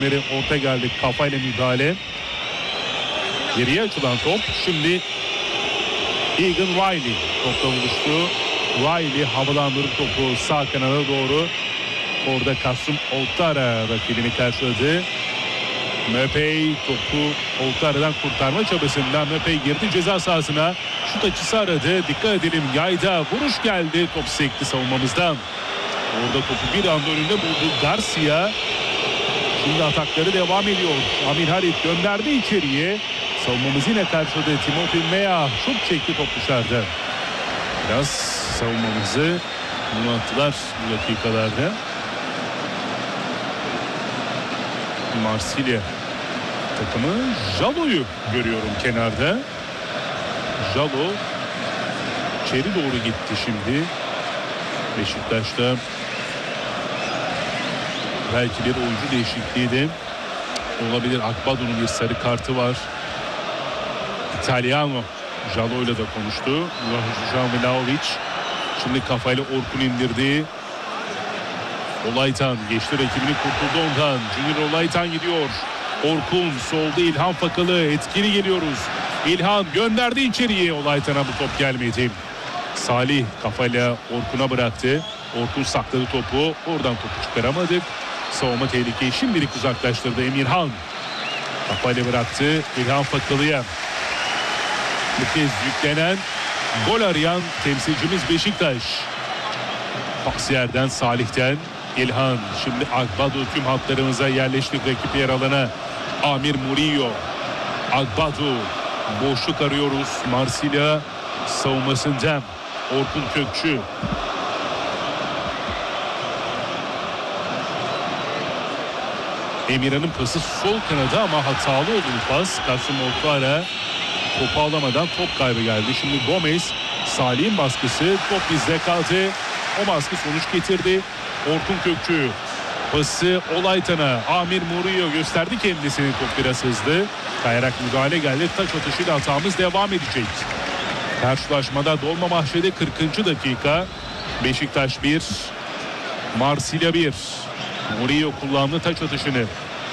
Orta geldi, kafayla müdahale. Geriye açılan top. Şimdi Egan Riley topla buluştu. Riley havalandırıp topu sağ kanada doğru. Orada Kasım Ouattara rakibini karşıladı. Mbappé topu Ouattara'dan kurtarma çabasında. Mbappé girdi ceza sahasına. Şut açısı aradı. Dikkat edelim, yayda vuruş geldi. Top sekti savunmamızdan. Orada topu bir anda önünde buldu Garcia. Şimdi atakları devam ediyor. Amir Harit gönderdi içeriye. Savunmamız yine karşıladı. Timothy Weah şut çekti, top dışarıda. Biraz savunmamızı bunalttılar bu dakikalarda. Marsilya takımı Jalo'yu görüyorum kenarda. Jalo içeri doğru gitti şimdi. Beşiktaş'ta belki bir oyuncu değişikliği de olabilir. Akbado'nun bir sarı kartı var. İtalyano Jalo ile de konuştu. Dušan Vlahović şimdi kafayla Orkun indirdi. Olaytan geçti, rakibini kurtuldu ondan. Junior Olaytan gidiyor. Orkun solda, İlhan Fakalı, etkili geliyoruz. İlhan gönderdi içeriye. Olaytan'a bu top gelmedi. Salih kafayla Orkun'a bıraktı. Orkun sakladı topu. Oradan topu çıkaramadık. Savunma tehlikeyi şimdilik uzaklaştırdı Emirhan. Kafayla bıraktı İlhan Fakalı'ya. Bu kez yüklenen, gol arayan temsilcimiz Beşiktaş. Pas yerden Salih'ten İlhan. Şimdi Agbado tüm hatlarımıza yerleşti rakip yer alana. Amir Murillo. Agbado. Boşluk arıyoruz Marsilya savunmasında. Orkun Kökçü. Emirhan'ın pası sol kanada ama hatalı oldu bu pas. Kasım Ouattara topu alamadan top kaybı geldi. Şimdi Gomez, Salih'in baskısı, top bizde kaldı. O baskı sonuç getirdi. Orkun Kökçü pası Olaytan'a. Amir Murillo gösterdi kendisini, top biraz hızlı. Kayarak müdahale geldi. Taç atışıyla hatamız devam edecek. Karşılaşmada Dolmabahçe'de 40. dakika. Beşiktaş 1, Marsilya 1. Murillo kullandı taç atışını.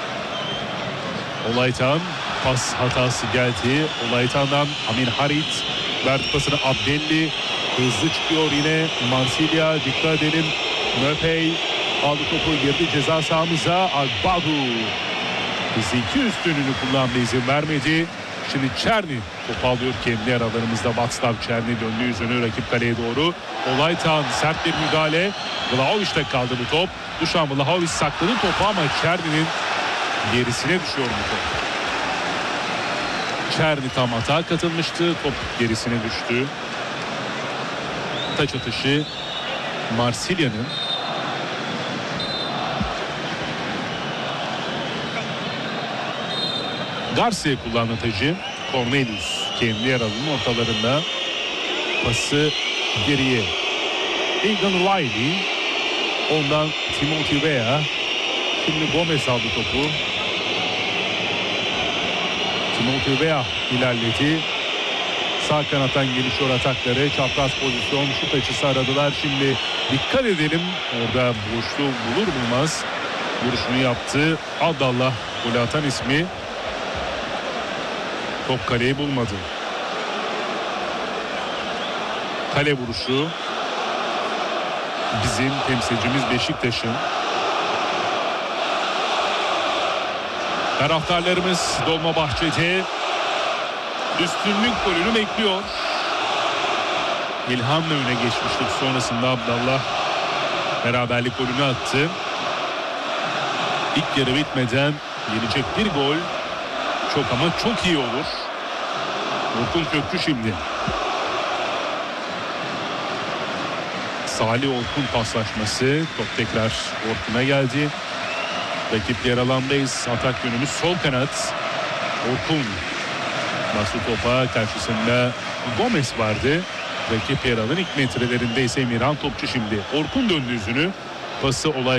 Olaytan pas hatası geldi. Olaytan'dan Amir Harit verdi pasını. Abdelli hızlı çıkıyor yine Marsilya. Dikkat edelim. Mbappé aldı topu, girdi ceza sahamıza. Agbado fiziki üstünlüğünü kullanmaya izin vermedi. Şimdi Çerni topu alıyor kendi aralarımızda. Václav Černý döndü yüzünü rakip kaleye doğru. Olaytan sert bir müdahale. Vlahović'te kaldı bu top. Dušan Vlahović sakladı topu ama Černy'nin gerisine düşüyor bu top. Černy tam atağa katılmıştı. Top gerisine düştü. Taç atışı Marsilya'nın. Garcia kullandı tacı. Cornelius kendi yer alanının ortalarında. Pası geriye. Egan Riley. Ondan Timothy Weah. Şimdi Gomez aldı topu. Timothy Weah ilerledi. Sağ kanattan gelişiyor atakları. Çapraz pozisyon, şut açısı aradılar. Şimdi dikkat edelim. Orada boşluğu bulur bulmaz vuruşunu yaptı. Abdallah golü atan ismi. Top kaleyi bulmadı. Kale vuruşu bizim temsilcimiz Beşiktaş'ın. Taraftarlarımız Dolmabahçe'de üstünlük golünü bekliyor. İlhan'la öne geçmiştik. Sonrasında Abdallah beraberlik golünü attı. İlk yarı bitmeden gelecek bir gol çok ama çok iyi olur. Orkun Kökçü şimdi. Salih Orkun paslaşması. Top tekrar Orkun'a geldi. Rakip yer alandayız. Atak yönümüz sol kanat. Orkun. Bastı topa, karşısında Gomez vardı. Rakip yer alan ilk metrelerinde ise Emirhan topçu şimdi. Orkun döndü yüzünü. Pası olay.